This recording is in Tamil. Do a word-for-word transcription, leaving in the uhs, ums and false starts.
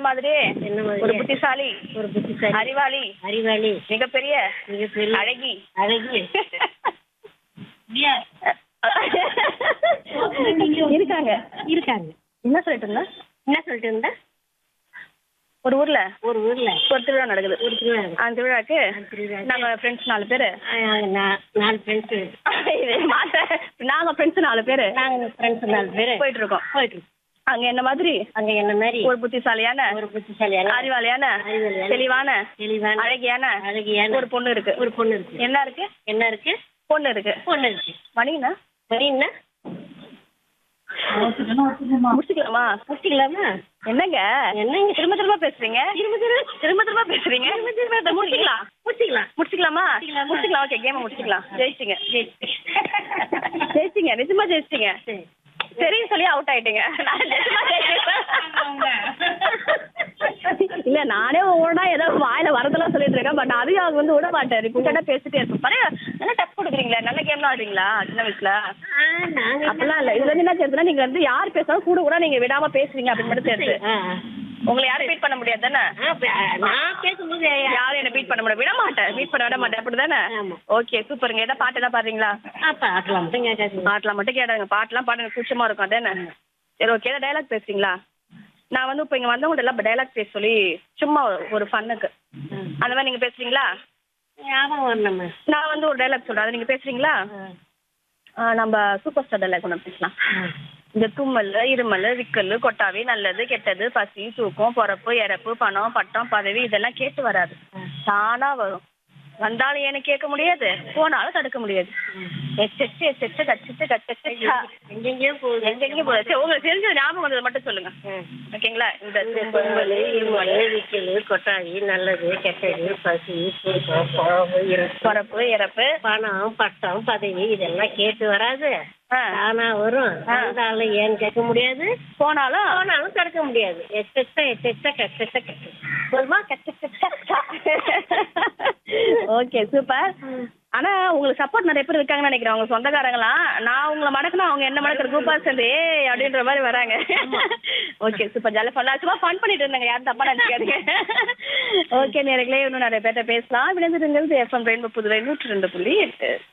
மாதிரி என்ன மாதிரி? ஒரு புத்திசாலி, ஒரு புத்திசாலி, அறிவாளி, அறிவாளி, மிகப்பெரிய மிகப்பெரிய அழகி, அழகி இருக்காங்க. இருக்காங்க. என்ன சொல்லிட்டு இருந்தேன்? என்ன சொல்லிட்டு இருந்த? ஒரு ஊர்ல ஒரு ஊர்ல ஒரு திருவிழா நடக்குது. ஒரு திருவிழா. அந்த திருவிழாக்கு அந்த திருவிழாக்கு நாங்க ஃப்ரெண்ட்ஸ் நாலு பேரு. நாங்க நா- நாலு ஃப்ரெண்ட்ஸு. இது மாத்த நாங்க ஃப்ரெண்ட்ஸ் நாலு பேரு நாங்க ஃப்ரெண்ட்ஸ் நாலு பேரு போயிட்டு இருக்கோம். போயிட்டு இருக்கோம். அங்க என்ன மாதிரி அங்க என்ன மாதிரி ஒரு புத்திசாலியான, ஒரு புத்திசாலியான, அறிவாளியான, அறிவாளியான, தெளிவான, தெளிவான, அழகியான அழகியான ஒரு பொண்ணு இருக்கு. ஒரு பொண்ணு இருக்கு. என்ன இருக்கு? என்ன இருக்கு? பொண்ணு இருக்கு. பொண்ணு இருக்கு. மணினா மணி என்ன? முடிச்சுக்கலாமா? முடிச்சிக்கலாமா? என்னங்க என்னங்க திரும்ப திரும்ப பேசுறீங்க? திரும்ப திரும்ப திரும்ப திரும்ப பேசுறீங்க. முடிச்சுக்கலாம். முடிச்சிக்கலாம். முடிச்சுக்கலாமா? முடிச்சுக்கலாமா? முடிச்சுக்கலாம். ஓகே, கேம முடிச்சுக்கலாம். ஜெயிச்சிங்க. சரி. ஜெயிச்சிங்க, நிஜமா ஜெயிச்சிங்க. சரி. சரின்னு சொல்லி அவுட் ஆயிட்டீங்க. நான் நிஜமா ஜெயிச்சிட்டேன். இல்ல, நானே ஒவ்வொன்றா ஏதோ வாயில வரதெல்லாம் சொல்லிட்டு இருக்கேன். பட் அதையும் அவங்க வந்து விட மாட்டாரு. கூட்டா பேசிட்டே இருப்போம். பரவாயில்ல, நல்லா டஃப் கொடுக்குறீங்களே. நல்ல கேம்லாம் ஆடுறீங்களா சின்ன வயசுல? ஆ, நாங்க அப்படிலாம் இல்ல. இதுல வந்து என்ன தெரியுதுன்னா, நீங்க வந்து யார் பேசாலும் கூட கூட நீங்க விடாம பேசுறீங்க அப்படின்னு மட்டும் தெரியுது. ஆ, உங்களை யாரும் பீட் பண்ண முடியாது தானே? ஆ, ப- நான் பேசும்போது யாரும் என்ன பீட் பண்ண முடியாது. விட மாட்டேன், பீட் பண்ண விட மாட்டேன். அப்படிதானே? ஆமா. ஓகே, சூப்பருங்க. ஏதாவது பாட்டு ஏதாவது பாடுறீங்களா? அப்ப அதெல்லாம் மட்டும் கேட்காது. பாட்டெல்லாம் மட்டும் கேட்டாங்க. பாட்டுலாம் பாடுங்க, கூச்சமா இருக்கும் அதானே? சரி, ஓகே. ஏதாவது டைலாக் பேசுறீங்களா? நான் வந்து இப்போ இங்க வந்தவங்க எல்லாம் டைலாக் பேச சொல்லி சும்மா ஒரு ஃபன்னுக்கு அந்த மாதிரி நீங்க பேசுறீங்களா? ஞாபகம் வரணுமே. நான் வந்து ஒரு டைலாக் சொல்றேன், அதை நீங்க பேசுறீங்களா? ஆ, நம்ம சூப்பர் ஸ்டார் டைலாக் ஒன்று பேசலாம். இந்த தும்மல், இருமல், விக்கல், கொட்டாவி, நல்லது கெட்டது, பசி, தூக்கம், பொறப்பு, இறப்பு, பணம், பட்டம், பதவி இதெல்லாம் கேட்டு வராது. தானா வரும். வந்தாலும் ஏன்னு கேட்க முடியாது, போனாலும் தடுக்க முடியாது. எச்செச்சு எச்செச்சு கச்சிச்சு கச்சச்சா எங்கெங்கேயோ போகுது. எங்கெங்கேயும் போகுது. சரி, உங்களுக்கு தெரிஞ்ச ஞாபகம் வந்தது மட்டும் சொல்லுங்க. ஓகேங்களா? இந்த பொங்கல், இருமல், விக்கல், கொட்டாவி, நல்லது கெட்டது, பசி, தூக்கம், பாவம், இறப்பு, பொறப்பு, இறப்பு, பணம், பட்டம், பதவி இதெல்லாம் கேட்டு வராது. ஆ, தானா வரும். வந்தாலும் ஏன்னு கேட்க முடியாது, போனாலும் போனாலும் தடுக்க முடியாது. எச்செச்ச எச்செச்ச கச்செச்ச கச்ச சொல்லுமா கச்சச்சா. Okay, super. ஆனா உங்களுக்கு சப்போர்ட் நிறைய பேர் இருக்காங்கன்னு நினைக்கிறேன், அவங்க சொந்தக்காரங்களாம். நான் உங்களை மடக்குனா அவங்க என்ன மடக்கிற குரூப்பா சேர்ந்து ஏ அப்படின்ற மாதிரி வராங்க. Okay, super. ஜாலியாக ஃபன் சும்மா ஃபன் பண்ணிட்டு இருந்தாங்க, யாரும் தப்பா நினைக்காதீங்க. ஓகே நேர்களே, இன்னும் நிறைய பேர்ட்ட பேசலாம். விழுந்துருங்கிறது எஃப்எம் ரெயின்போ புதுவை நூற்றி ரெண்டு புள்ளி எட்டு.